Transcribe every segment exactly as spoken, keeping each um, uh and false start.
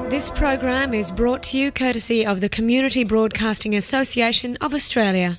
This program is brought to you courtesy of the Community Broadcasting Association of Australia.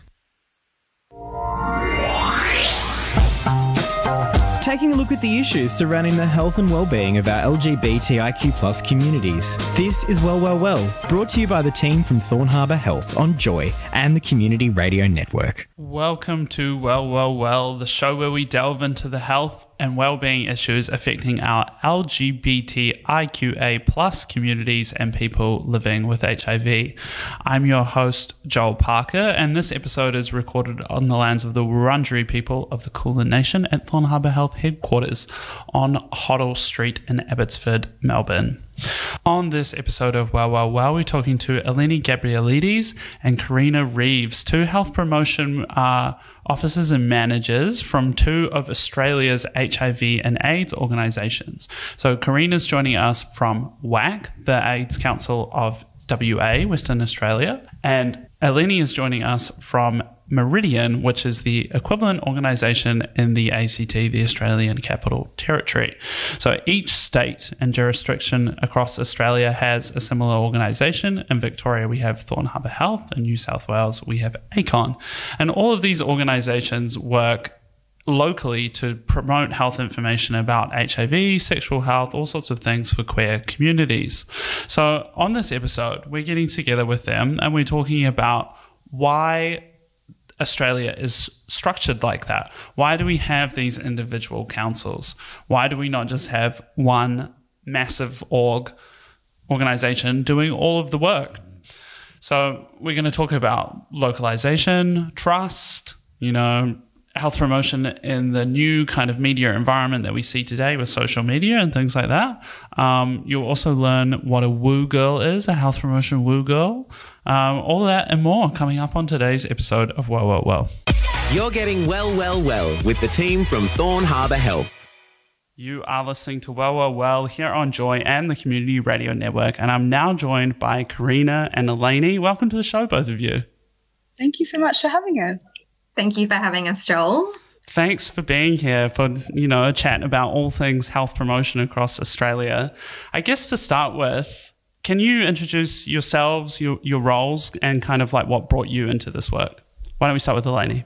Taking a look at the issues surrounding the health and well-being of our L G B T I Q plus communities. This is Well, Well, Well, brought to you by the team from Thorn Harbour Health on Joy and the Community Radio Network. Welcome to Well, Well, Well, the show where we delve into the health and well-being issues affecting our L G B T I Q A plus communities and people living with H I V. I'm your host, Joel Parker, and this episode is recorded on the lands of the Wurundjeri people of the Kulin Nation at Thorn Harbour Health headquarters on Hoddle Street in Abbotsford, Melbourne. On this episode of Well, Well, Well, we're talking to Eleni Gabrielides and Karina Reeves, two health promotion uh, officers and managers from two of Australia's H I V and AIDS organisations. So Karina's joining us from W A C, the AIDS Council of W A, Western Australia, and Eleni is joining us from Meridian, which is the equivalent organisation in the A C T, the Australian Capital Territory. So each state and jurisdiction across Australia has a similar organisation. In Victoria, we have Thorn Harbour Health. In New South Wales, we have ACON. And all of these organisations work locally to promote health information about H I V, sexual health, all sorts of things for queer communities. So on this episode, we're getting together with them and we're talking about why Australia is structured like that. Why do we have these individual councils? Why do we not just have one massive org organisation doing all of the work? So we're going to talk about localisation, trust, you know, health promotion in the new kind of media environment that we see today with social media and things like that. Um, you'll also learn what a woo girl is, a health promotion woo girl. Um, all that and more coming up on today's episode of Well, Well, Well. You're getting Well, Well, Well with the team from Thorn Harbour Health. You are listening to Well, Well, Well here on Joy and the Community Radio Network, and I'm now joined by Karina and Eleni. Welcome to the show, both of you. Thank you so much for having us. Thank you for having us, Joel. Thanks for being here for, you know, a chat about all things health promotion across Australia. I guess to start with, can you introduce yourselves, your, your roles, and kind of like what brought you into this work? Why don't we start with Eleni?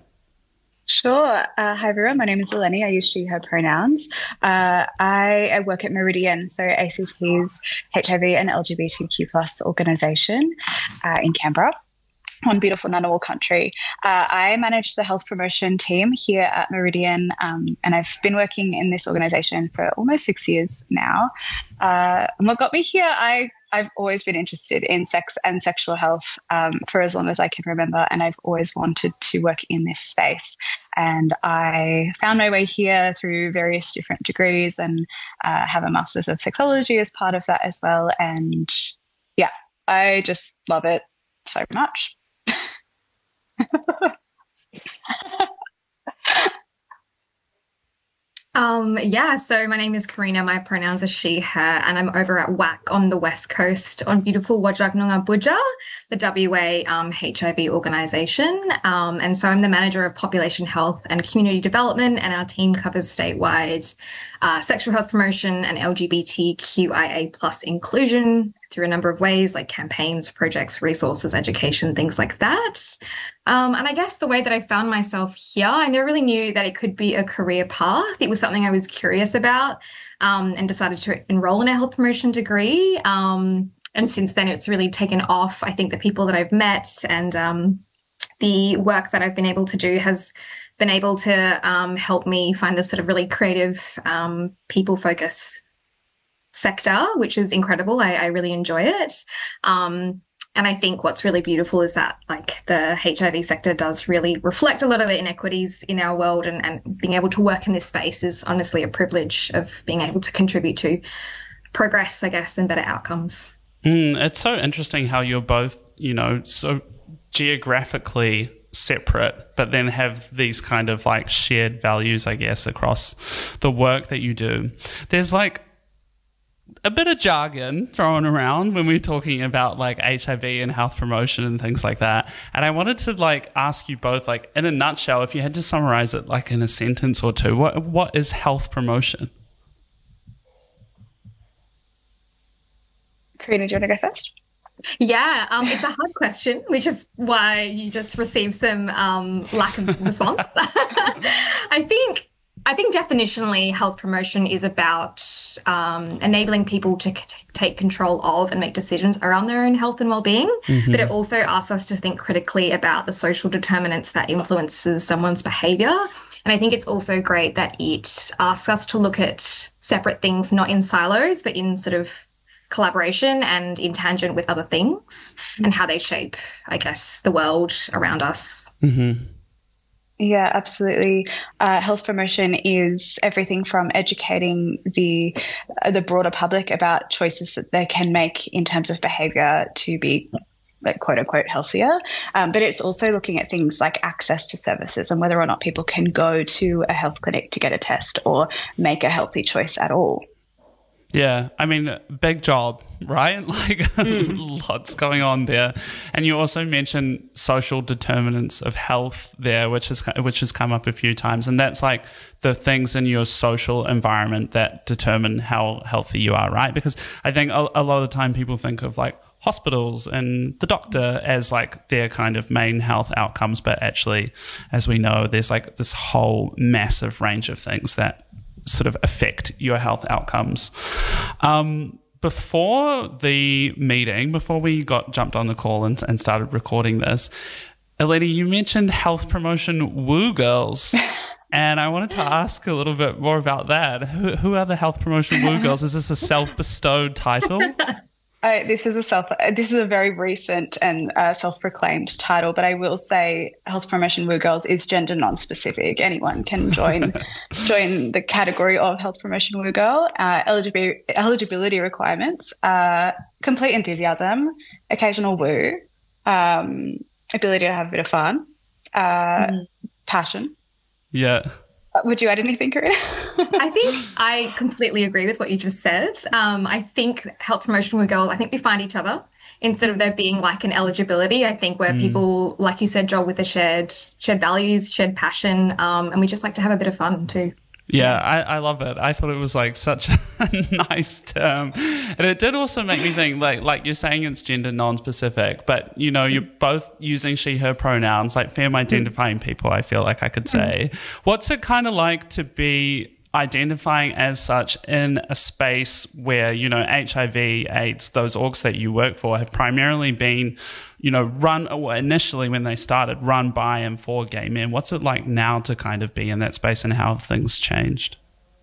Sure. Uh, hi, everyone. My name is Eleni. I use she, her pronouns. Uh, I, I work at Meridian, so A C T's H I V and L G B T Q plus organisation uh, in Canberra, on beautiful Ngunnawal country. Uh, I manage the health promotion team here at Meridian, um, and I've been working in this organisation for almost six years now. Uh, and what got me here, I, I've always been interested in sex and sexual health um, for as long as I can remember, and I've always wanted to work in this space. And I found my way here through various different degrees and uh, have a Masters of Sexology as part of that as well. And yeah, I just love it so much. um, yeah, so my name is Karina. My pronouns are she, her, and I'm over at W A C on the West Coast on beautiful Wajak Noongar Budja, the W A um, H I V organisation. Um, and so I'm the manager of population health and community development, and our team covers statewide uh, sexual health promotion and L G B T Q I A plus inclusion through a number of ways, like campaigns, projects, resources, education, things like that. Um, and I guess the way that I found myself here, I never really knew that it could be a career path. It was something I was curious about um, and decided to enroll in a health promotion degree. Um, and since then, it's really taken off. I think the people that I've met and um, the work that I've been able to do has been able to um, help me find this sort of really creative, um, people-focused sector, which is incredible. I, I really enjoy it. Um, and I think what's really beautiful is that like the H I V sector does really reflect a lot of the inequities in our world, and, and being able to work in this space is honestly a privilege of being able to contribute to progress, I guess, and better outcomes. Mm, it's so interesting how you're both, you know, so geographically separate, but then have these kind of like shared values, I guess, across the work that you do. There's like a bit of jargon thrown around when we're talking about like H I V and health promotion and things like that. And I wanted to like ask you both, like in a nutshell, if you had to summarize it like in a sentence or two, what what is health promotion? Karina, do you want to go first? Yeah, um, it's a hard question, which is why you just received some um, lack of response. I think I think definitionally health promotion is about um, enabling people to c- take control of and make decisions around their own health and well-being, mm-hmm. but it also asks us to think critically about the social determinants that influences someone's behaviour. And I think it's also great that it asks us to look at separate things, not in silos, but in sort of collaboration and in tangent with other things and how they shape, I guess, the world around us. Mm-hmm. Yeah, absolutely. Uh, health promotion is everything from educating the uh, the broader public about choices that they can make in terms of behaviour to be, like, quote unquote, healthier. Um, but it's also looking at things like access to services and whether or not people can go to a health clinic to get a test or make a healthy choice at all. Yeah, I mean, big job, right? Like mm. lots going on there. And you also mentioned social determinants of health there, which has which has come up a few times. And that's like the things in your social environment that determine how healthy you are, right? Because I think a, a lot of the time people think of like hospitals and the doctor as like their kind of main health outcomes. But actually, as we know, there's like this whole massive range of things that sort of affect your health outcomes. Um, before the meeting, before we got jumped on the call and, and started recording this, Eleni, you mentioned health promotion woo girls. And I wanted to ask a little bit more about that. Who, who are the health promotion woo girls? Is this a self-bestowed title? Uh, this is a self. Uh, this is a very recent and uh, self-proclaimed title, but I will say, Health Promotion Woo Girls is gender non-specific. Anyone can join join the category of Health Promotion Woo Girl. Uh, eligibility eligibility requirements: uh, complete enthusiasm, occasional woo, um, ability to have a bit of fun, uh, mm-hmm. passion. Yeah. Would you add anything, Karina? I think I completely agree with what you just said. Um, I think health promotion with girls, I think we find each other instead of there being like an eligibility. I think where mm. people, like you said, Joel, with the shared shared values, shared passion, um, and we just like to have a bit of fun too. Yeah, I, I love it. I thought it was like such a nice term. And it did also make me think, like like you're saying it's gender non-specific, but, you know, you're both using she, her pronouns, like femme identifying people, I feel like I could say. What's it kind of like to be identifying as such in a space where, you know, H I V, AIDS, those orgs that you work for have primarily been, you know, run, initially when they started, run by and for gay men. What's it like now to kind of be in that space and how have things changed?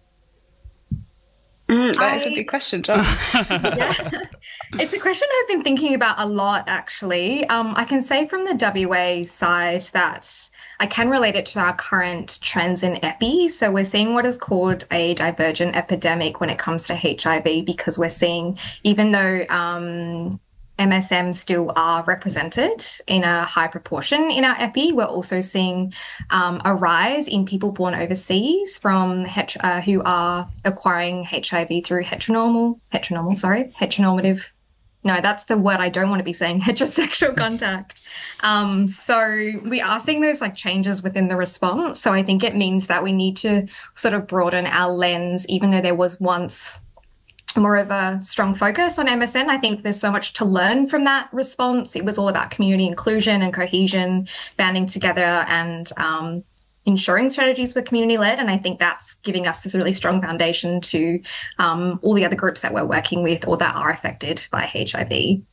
Mm, that I, is a big question, John. Yeah. It's a question I've been thinking about a lot, actually. Um, I can say from the W A side that I can relate it to our current trends in epi. So we're seeing what is called a divergent epidemic when it comes to H I V, because we're seeing, even though um, M S M still are represented in a high proportion in our epi, we're also seeing um, a rise in people born overseas from het- uh, who are acquiring H I V through heteronormal, heteronormal, sorry, heteronormative. No, that's the word I don't want to be saying, heterosexual contact. Um, so we are seeing those like changes within the response. So I think it means that we need to sort of broaden our lens, even though there was once more of a strong focus on M S N. I think there's so much to learn from that response. It was all about community inclusion and cohesion, banding together and um, ensuring strategies were community-led. And I think that's giving us this really strong foundation to um, all the other groups that we're working with or that are affected by H I V.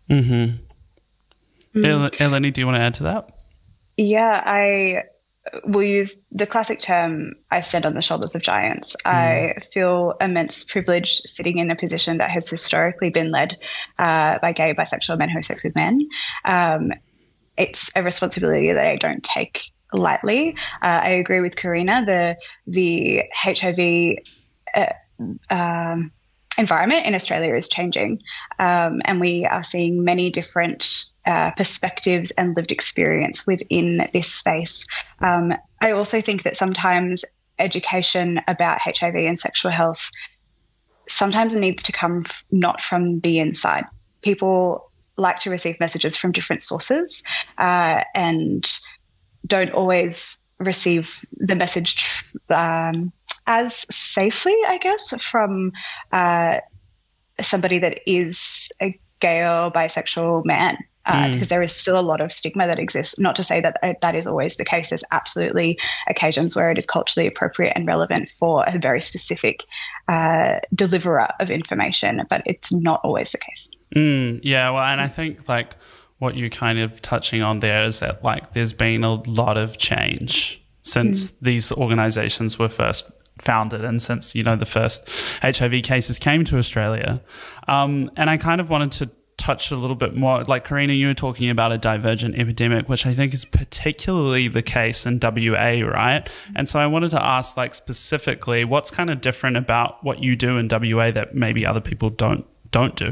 Mm-hmm. Mm. Eleni, do you want to add to that? Yeah, I will use the classic term, I stand on the shoulders of giants. Mm. I feel immense privilege sitting in a position that has historically been led uh, by gay, bisexual men who have sex with men. Um, it's a responsibility that I don't take lightly. Uh, I agree with Karina. The the H I V uh, um, environment in Australia is changing, um, and we are seeing many different uh, perspectives and lived experience within this space. Um, I also think that sometimes education about H I V and sexual health sometimes needs to come f- not from the inside. People like to receive messages from different sources, uh, and don't always receive the message um, as safely, I guess, from uh, somebody that is a gay or bisexual man. Uh, Mm. Because there is still a lot of stigma that exists. Not to say that uh, that is always the case. There's absolutely occasions where it is culturally appropriate and relevant for a very specific uh, deliverer of information, but it's not always the case. Mm, yeah, well, and I think like what you're kind of touching on there is that like there's been a lot of change since mm. these organizations were first founded and since, you know, the first H I V cases came to Australia. Um, and I kind of wanted to touch a little bit more, like Karina, you were talking about a divergent epidemic, which I think is particularly the case in W A, right? And so I wanted to ask, like, specifically, what's kind of different about what you do in W A that maybe other people don't don't do?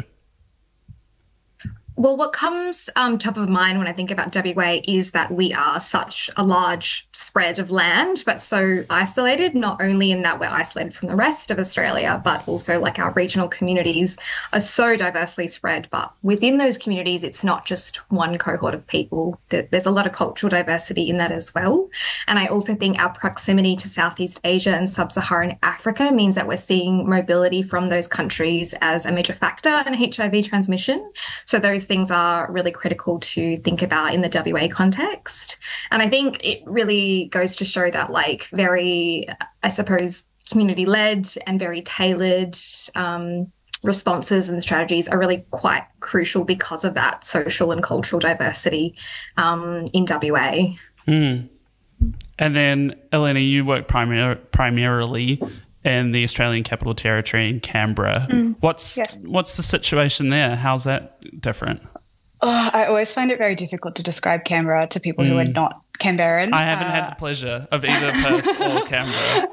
Well, what comes um, top of mind when I think about W A is that we are such a large spread of land, but so isolated, not only in that we're isolated from the rest of Australia, but also like our regional communities are so diversely spread. But within those communities, it's not just one cohort of people. There's a lot of cultural diversity in that as well. And I also think our proximity to Southeast Asia and Sub-Saharan Africa means that we're seeing mobility from those countries as a major factor in H I V transmission. So those things are really critical to think about in the W A context. And I think it really goes to show that, like, very, I suppose, community-led and very tailored um, responses and strategies are really quite crucial because of that social and cultural diversity um, in W A. Mm. And then, Eleni, you work primar- primarily in the Australian Capital Territory in Canberra. Mm. What's yes. what's the situation there? How's that different? Oh, I always find it very difficult to describe Canberra to people mm. who are not Canberrans. I haven't uh, had the pleasure of either Perth or Canberra.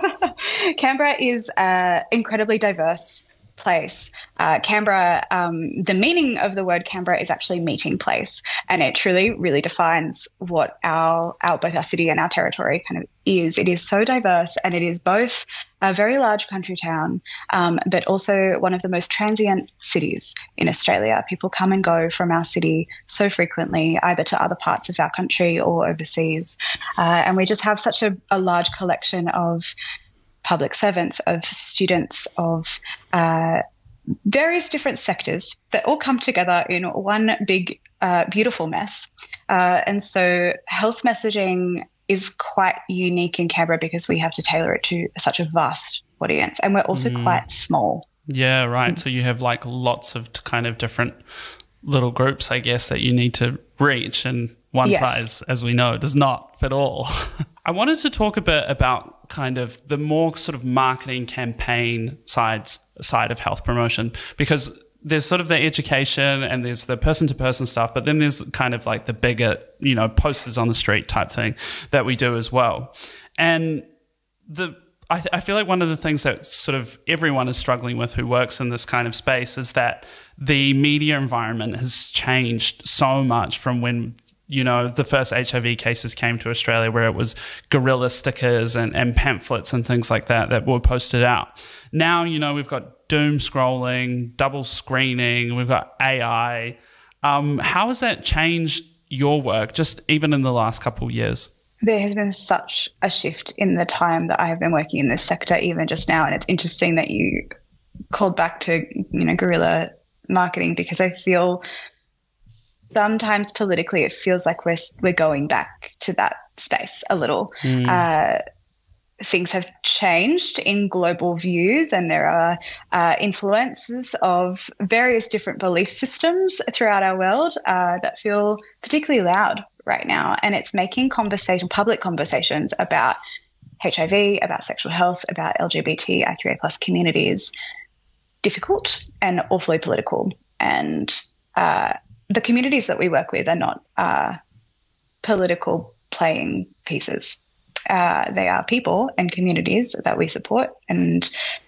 Canberra is an incredibly diverse place. Uh, Canberra, um, the meaning of the word Canberra is actually meeting place, and it truly really defines what our, our both our city and our territory kind of is. It is so diverse, and it is both a very large country town, um, but also one of the most transient cities in Australia. People come and go from our city so frequently, either to other parts of our country or overseas, uh, and we just have such a, a large collection of public servants, of students, of uh, various different sectors that all come together in one big, uh, beautiful mess. Uh, and so health messaging is quite unique in Canberra because we have to tailor it to such a vast audience, and we're also mm. quite small. Yeah, right. So you have like lots of kind of different little groups, I guess, that you need to reach, and one yes. size, as we know, does not fit all. I wanted to talk a bit about kind of the more sort of marketing campaign sides side of health promotion, because there's sort of the education and there's the person-to-person stuff, but then there's kind of like the bigger, you know, posters on the street type thing that we do as well. And the I, th- I feel like one of the things that sort of everyone is struggling with who works in this kind of space is that the media environment has changed so much from when, you know, the first H I V cases came to Australia, where it was guerrilla stickers and, and pamphlets and things like that that were posted out. Now, you know, we've got doom scrolling, double screening, we've got A I. Um, how has that changed your work, just even in the last couple of years? There has been such a shift in the time that I have been working in this sector, even just now. And it's interesting that you called back to, you know, guerrilla marketing, because I feel sometimes politically it feels like we're we're going back to that space a little. Mm. Uh, things have changed in global views, and there are uh, influences of various different belief systems throughout our world uh, that feel particularly loud right now. And it's making conversation, public conversations about H I V, about sexual health, about L G B T I Q A plus communities difficult and awfully political. And uh, the communities that we work with are not uh, political playing pieces. Uh, they are people and communities that we support, and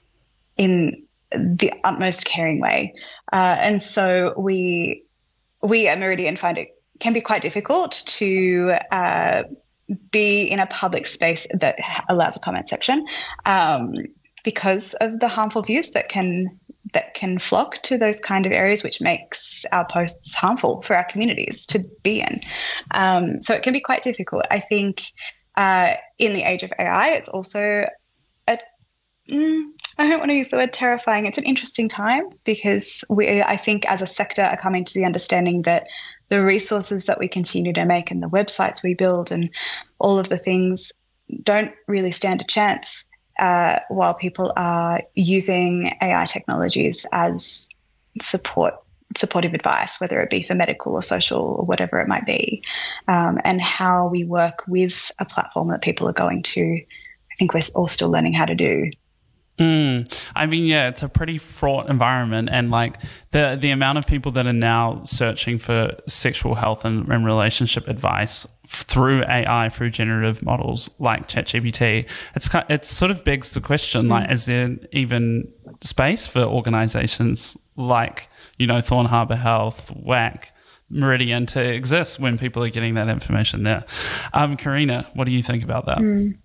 in the utmost caring way. Uh, and so we we at Meridian find it can be quite difficult to uh, be in a public space that allows a comment section um, because of the harmful views that can that can flock to those kind of areas, which makes our posts harmful for our communities to be in. Um, so it can be quite difficult. I think uh, in the age of A I, it's also a Mm, I don't want to use the word terrifying. It's an interesting time because we, I think as a sector, are coming to the understanding that the resources that we continue to make and the websites we build and all of the things don't really stand a chance uh, while people are using A I technologies as support supportive advice, whether it be for medical or social or whatever it might be, um, and how we work with a platform that people are going to, I think we're all still learning how to do. Mm. I mean, yeah, it's a pretty fraught environment, and like the the amount of people that are now searching for sexual health and, and relationship advice through A I, through generative models like ChatGPT, it's it sort of begs the question: mm. like, is there even space for organisations like, you know, Thorn Harbour Health, W A C, Meridian to exist when people are getting that information there? Um, Karina, what do you think about that? Mm.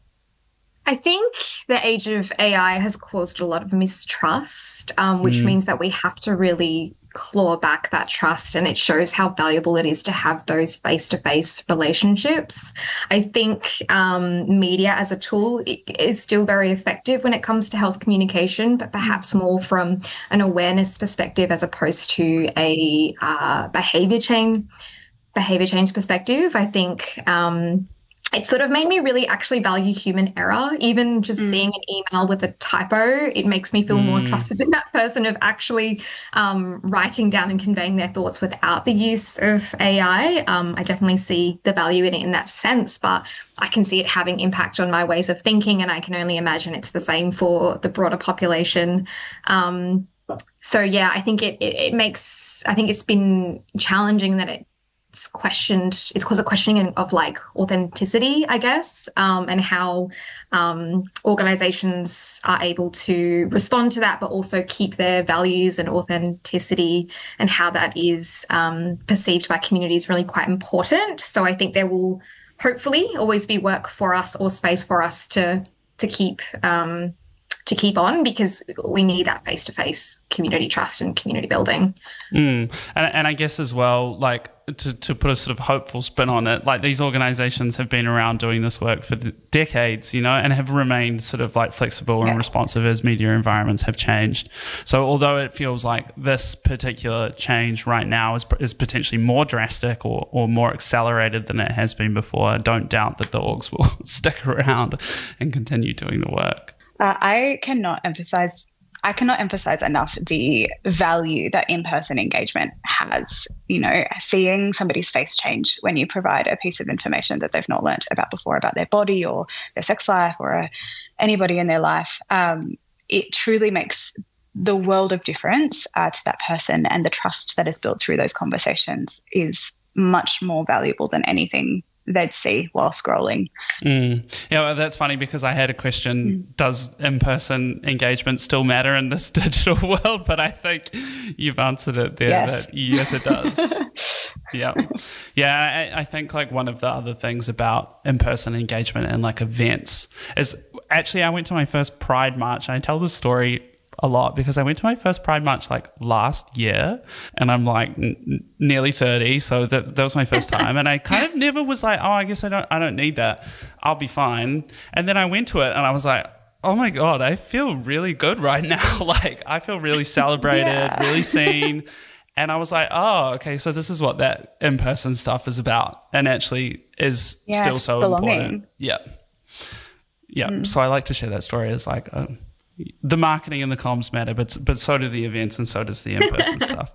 I think the age of A I has caused a lot of mistrust, um, which mm. means that we have to really claw back that trust, and it shows how valuable it is to have those face-to-face relationships. I think um, media as a tool is still very effective when it comes to health communication, but perhaps more from an awareness perspective as opposed to a uh, behavior change, behavior change perspective. I think um, it sort of made me really actually value human error. Even just mm. seeing an email with a typo, it makes me feel mm. more trusted in that person of actually um, writing down and conveying their thoughts without the use of A I. Um, I definitely see the value in it in that sense, but I can see it having impact on my ways of thinking, and I can only imagine it's the same for the broader population. Um, so, yeah, I think it, it, it makes, I think it's been challenging that it, It's questioned, it's caused a questioning of like authenticity, I guess, um, and how um, organizations are able to respond to that, but also keep their values and authenticity, and how that is um, perceived by communities really quite important. So I think there will hopefully always be work for us or space for us to to keep um, to keep on, because we need that face-to-face community trust and community building. Mm. And, and I guess as well, like to, to put a sort of hopeful spin on it, like these organizations have been around doing this work for decades, you know, and have remained sort of like flexible and yeah. responsive as media environments have changed. So although it feels like this particular change right now is, is potentially more drastic or, or more accelerated than it has been before, I don't doubt that the orgs will stick around and continue doing the work. Uh, I cannot emphasize I cannot emphasize enough the value that in-person engagement has. You know, seeing somebody's face change when you provide a piece of information that they've not learnt about before, about their body or their sex life or uh, anybody in their life, um, it truly makes the world of difference uh, to that person, and the trust that is built through those conversations is much more valuable than anything they'd see while scrolling. Mm. Yeah, well, that's funny because I had a question, mm. does in-person engagement still matter in this digital world? But I think you've answered it there. Yes, that yes it does. yeah. Yeah, I, I think like one of the other things about in-person engagement and like events is actually I went to my first Pride March, and I tell this story a lot because I went to my first Pride March like last year, and I'm like n- nearly thirty, so that that was my first time, and I kind of never was like, oh, I guess I don't I don't need that, I'll be fine. And then I went to it and I was like, oh my God, I feel really good right now. Like I feel really celebrated, yeah. really seen. And I was like, oh, okay, so this is what that in-person stuff is about, and actually is yeah, still so belonging. Important. Yeah. Yeah. Mm. So I like to share that story as like a, the marketing and the comms matter, but but so do the events, and so does the in-person stuff.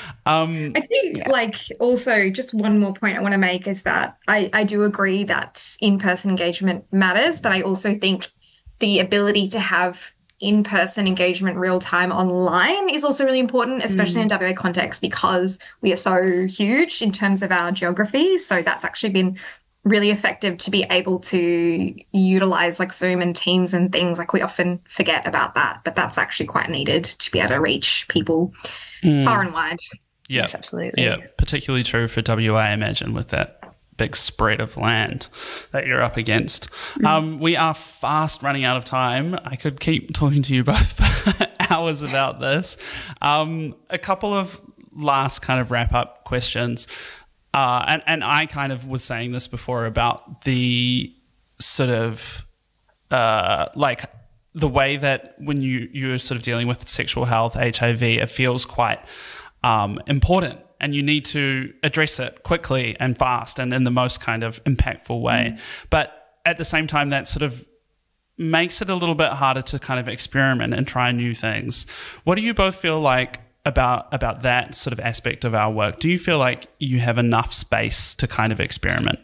Um, I do yeah. like also just one more point I want to make is that I, I do agree that in-person engagement matters, but I also think the ability to have in-person engagement real-time online is also really important, especially mm. in W A context, because we are so huge in terms of our geography. So that's actually been really effective to be able to utilize like Zoom and Teams and things. Like we often forget about that, but that's actually quite needed to be able to reach people mm. far and wide. Yeah, yes, absolutely. Yeah, particularly true for W A, I imagine, with that big spread of land that you're up against. Mm. Um, we are fast running out of time. I could keep talking to you both for hours about this. Um, a couple of last kind of wrap-up questions. Uh, and, and I kind of was saying this before about the sort of uh, like the way that when you, you're sort of dealing with sexual health, H I V, it feels quite um, important, and you need to address it quickly and fast and in the most kind of impactful way. Mm. But at the same time, that sort of makes it a little bit harder to kind of experiment and try new things. What do you both feel like about about that sort of aspect of our work? Do you feel like you have enough space to kind of experiment?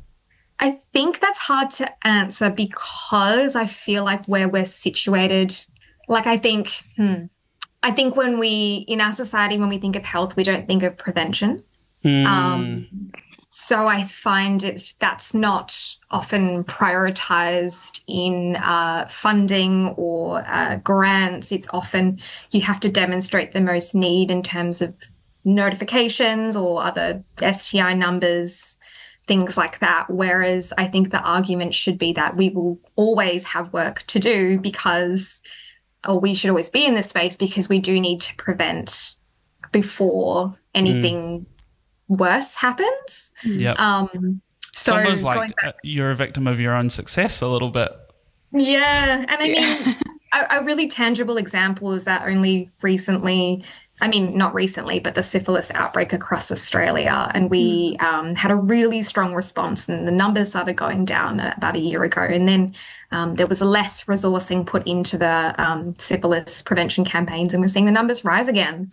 I think that's hard to answer because I feel like where we're situated, like I think, hmm, I think when we, in our society, when we think of health, we don't think of prevention. Mm. Um, so I find it's, that's not often prioritized in uh, funding or uh, grants. It's often you have to demonstrate the most need in terms of notifications or other S T I numbers, things like that. Whereas I think the argument should be that we will always have work to do because, or we should always be in this space because we do need to prevent before anything mm. worse happens. Yep. Um, so it's almost like back, you're a victim of your own success a little bit. Yeah. And I yeah. mean, a, a really tangible example is that only recently, I mean, not recently, but the syphilis outbreak across Australia. And we um, had a really strong response and the numbers started going down about a year ago. And then um, there was less resourcing put into the um, syphilis prevention campaigns and we're seeing the numbers rise again.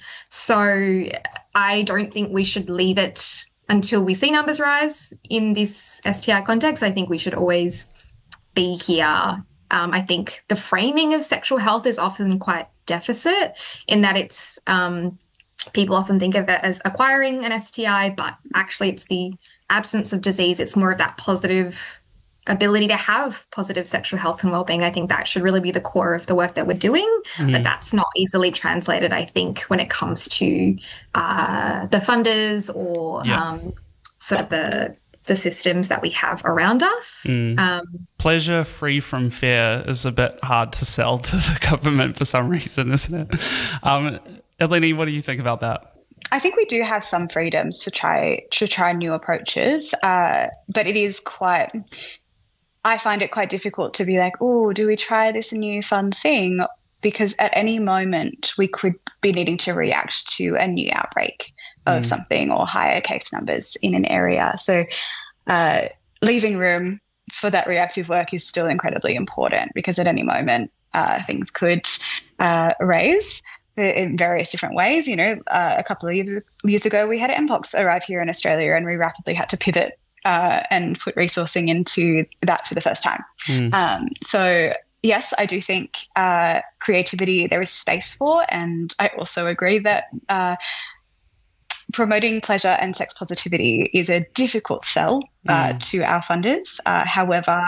So I don't think we should leave it until we see numbers rise in this S T I context. I think we should always be here. Um, I think the framing of sexual health is often quite deficit in that it's um, people often think of it as acquiring an S T I, but actually it's the absence of disease. It's more of that positive ability to have positive sexual health and well-being. I think that should really be the core of the work that we're doing, mm. but that's not easily translated, I think, when it comes to uh, the funders or yeah. um, sort of the the systems that we have around us. Mm. Um, Pleasure free from fear is a bit hard to sell to the government for some reason, isn't it? Um, Eleni, what do you think about that? I think we do have some freedoms to try to try new approaches, uh, but it is quite, I find it quite difficult to be like, oh, do we try this new fun thing? Because at any moment we could be needing to react to a new outbreak of mm. something or higher case numbers in an area. So uh, leaving room for that reactive work is still incredibly important because at any moment uh, things could uh, raise in various different ways. You know, uh, a couple of years, years ago we had Mpox arrive here in Australia and we rapidly had to pivot uh, and put resourcing into that for the first time. Mm. Um, so yes, I do think uh, creativity there is space for, and I also agree that uh, promoting pleasure and sex positivity is a difficult sell uh, mm. to our funders. Uh, however,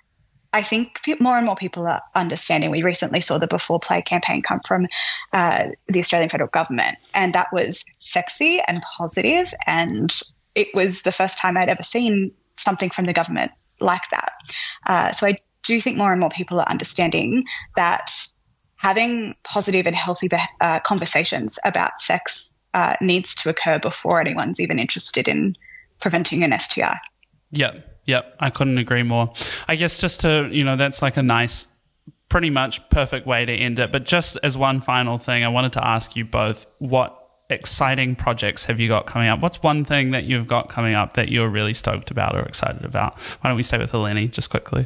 I think more and more people are understanding. We recently saw the Before Play campaign come from uh, the Australian federal government, and that was sexy and positive, and it was the first time I'd ever seen something from the government like that. Uh, so I do think more and more people are understanding that having positive and healthy uh, conversations about sex uh, needs to occur before anyone's even interested in preventing an S T I. Yep, yep, I couldn't agree more. I guess just to, you know, that's like a nice, pretty much perfect way to end it. But just as one final thing, I wanted to ask you both, what exciting projects have you got coming up? What's one thing that you've got coming up that you're really stoked about or excited about? Why don't we stay with Eleni just quickly?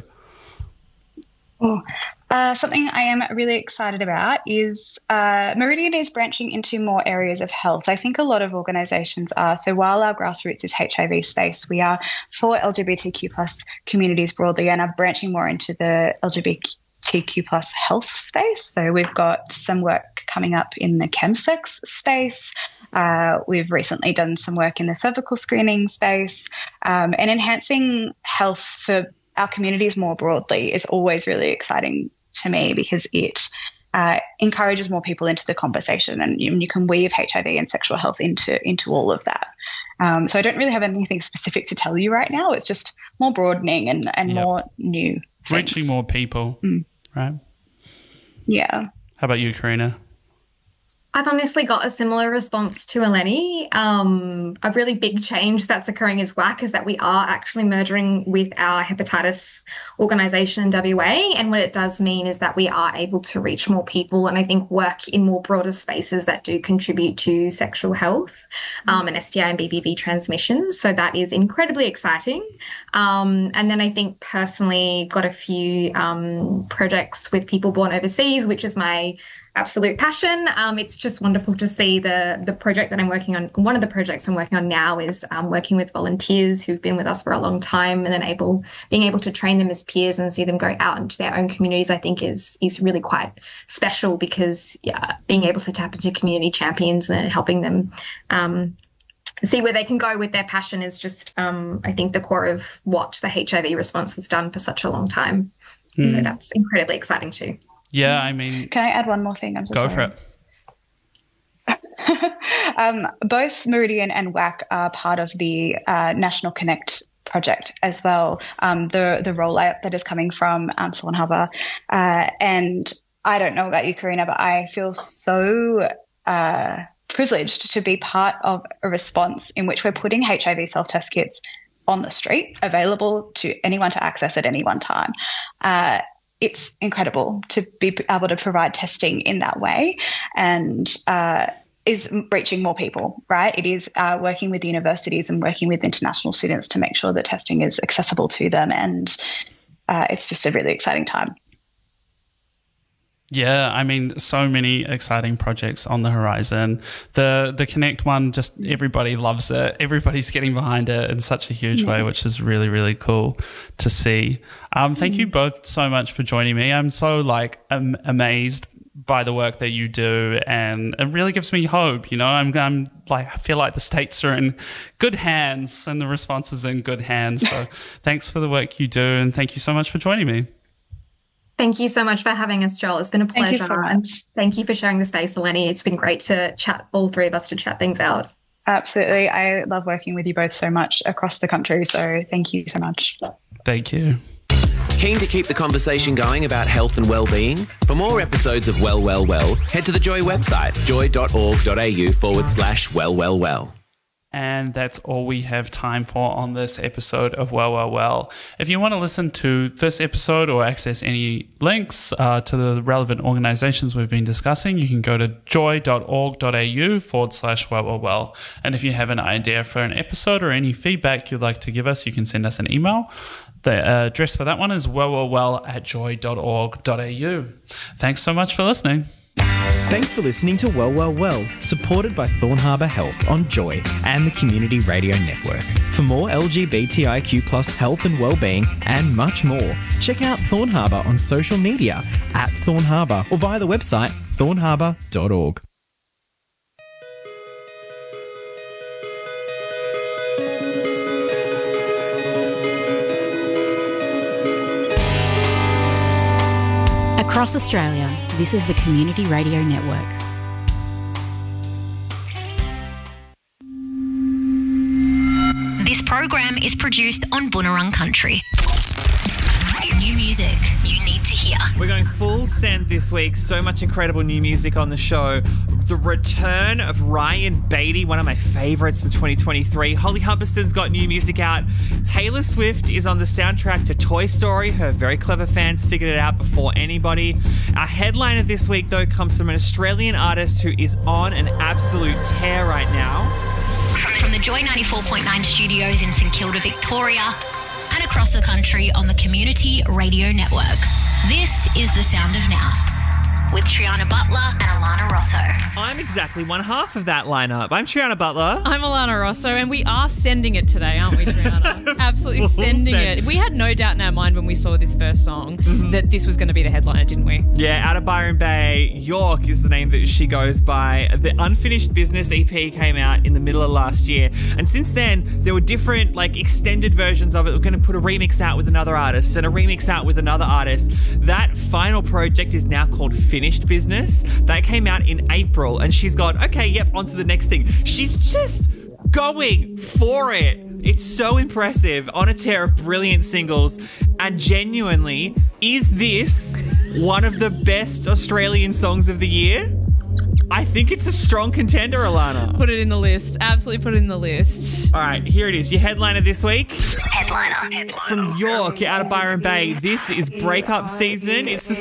Oh, uh, something I am really excited about is uh, Meridian is branching into more areas of health. I think a lot of organisations are. So while our grassroots is H I V space, we are for L G B T Q plus communities broadly and are branching more into the L G B T Q plus health space. So we've got some work coming up in the chemsex space. Uh, we've recently done some work in the cervical screening space, um, and enhancing health for our communities more broadly is always really exciting to me because it uh, encourages more people into the conversation, and you, you can weave H I V and sexual health into into all of that. Um, so I don't really have anything specific to tell you right now. It's just more broadening and, and yep. more new things. Reaching more people, mm. right? Yeah. How about you, Karina? I've honestly got a similar response to Eleni. Um, a really big change that's occurring as W A C is that we are actually merging with our hepatitis organisation in W A. And what it does mean is that we are able to reach more people and I think work in more broader spaces that do contribute to sexual health um, and S T I and B B V transmission. So that is incredibly exciting. Um, and then I think personally got a few um, projects with people born overseas, which is my absolute passion. Um, it's just wonderful to see the the project that I'm working on. One of the projects I'm working on now is um, working with volunteers who've been with us for a long time, and then able being able to train them as peers and see them go out into their own communities. I think is is really quite special because yeah, being able to tap into community champions and helping them um, see where they can go with their passion is just um, I think the core of what the H I V response has done for such a long time. Mm. So that's incredibly exciting too. Yeah, I mean... Can I add one more thing? I'm so go sorry. for it. um, both Meridian and W A C are part of the uh, National Connect project as well, um, the, the rollout that is coming from um, Thorn Harbour. Uh, and I don't know about you, Karina, but I feel so uh, privileged to be part of a response in which we're putting H I V self-test kits on the street, available to anyone to access at any one time. Uh, It's incredible to be able to provide testing in that way and uh, is reaching more people, right? It is uh, working with universities and working with international students to make sure that testing is accessible to them, and uh, it's just a really exciting time. Yeah, I mean, so many exciting projects on the horizon. The the Connect one, just everybody loves it. Everybody's getting behind it in such a huge yeah. way, which is really, really cool to see. Um, thank mm. you both so much for joining me. I'm so like am- amazed by the work that you do, and it really gives me hope. You know, I'm, I'm like I feel like the states are in good hands, and the response is in good hands. So, thanks for the work you do, and thank you so much for joining me. Thank you so much for having us, Joel. It's been a pleasure. Thank you so much. Thank you for sharing the space, Eleni. It's been great to chat, all three of us, to chat things out. Absolutely. I love working with you both so much across the country, so thank you so much. Thank you. Keen to keep the conversation going about health and well-being? For more episodes of Well, Well, Well, head to the Joy website, joy.org.au forward slash well, well, well. And that's all we have time for on this episode of Well, Well, Well. If you want to listen to this episode or access any links uh, to the relevant organisations we've been discussing, you can go to joy.org.au forward slash well, well, well. And if you have an idea for an episode or any feedback you'd like to give us, you can send us an email. The uh, address for that one is wellwellwell at joy.org.au. Thanks so much for listening. Thanks for listening to Well, Well, Well, supported by Thorn Harbour Health on Joy and the Community Radio Network. For more L G B T I Q plus health and wellbeing and much more, check out Thorn Harbour on social media at Thorn Harbour or via the website thorn harbour dot org. Across Australia, this is the Community Radio Network. This program is produced on Boonwurrung country. New music you need to hear. We're going full send this week. So much incredible new music on the show. The return of Ryan Beatty, one of my favourites for twenty twenty-three. Holly Humperston's got new music out. Taylor Swift is on the soundtrack to Toy Story. Her very clever fans figured it out before anybody. Our headliner this week, though, comes from an Australian artist who is on an absolute tear right now. From the Joy ninety-four point nine studios in St Kilda, Victoria, and across the country on the Community Radio Network. This is The Sound of Now, with Triana Butler and Alana Rosso. I'm exactly one half of that lineup. I'm Triana Butler. I'm Alana Rosso, and we are sending it today, aren't we, Triana? Absolutely sending send. it. We had no doubt in our mind when we saw this first song mm-hmm. that this was going to be the headliner, didn't we? Yeah, out of Byron Bay, York is the name that she goes by. The Unfinished Business E P came out in the middle of last year, and since then, there were different, like, extended versions of it. We're going to put a remix out with another artist and a remix out with another artist. That final project is now called Finished Business. That came out in April, and she's gone, okay, yep, on to the next thing. She's just going for it. It's so impressive, on a tear of brilliant singles, and genuinely, is this one of the best Australian songs of the year? I think it's a strong contender, Alana. Put it in the list. Absolutely put it in the list. All right, here it is. Your headliner this week. Headliner. From York out of Byron Bay, this is breakup season. It's the